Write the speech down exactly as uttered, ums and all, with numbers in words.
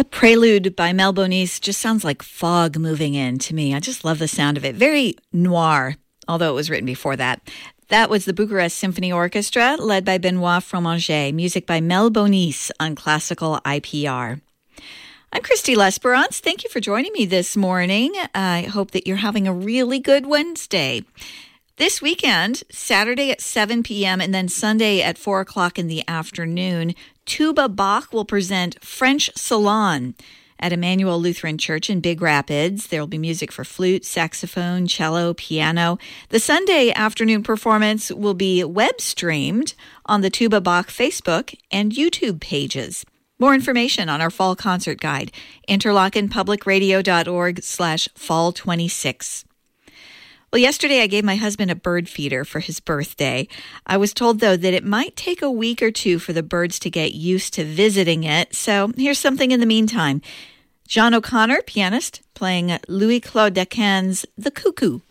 That prelude by Mel Bonis just sounds like fog moving in to me. I just love the sound of it. Very noir, although it was written before that. That was the Bucharest Symphony Orchestra, led by Benoit Fromager. Music by Mel Bonis on Classical I P R. I'm Christy Lesperance. Thank you for joining me this morning. I hope that you're having a really good Wednesday. This weekend, Saturday at seven p.m. and then Sunday at four o'clock in the afternoon, Tuba Bach will present French Salon at Emmanuel Lutheran Church in Big Rapids. There will be music for flute, saxophone, cello, piano. The Sunday afternoon performance will be web-streamed on the Tuba Bach Facebook and YouTube pages. More information on our fall concert guide, interlockenpublicradio.org slash fall 26. Well, yesterday I gave my husband a bird feeder for his birthday. I was told, though, that it might take a week or two for the birds to get used to visiting it. So here's something in the meantime. John O'Connor, pianist, playing Louis-Claude Decane's The Cuckoo.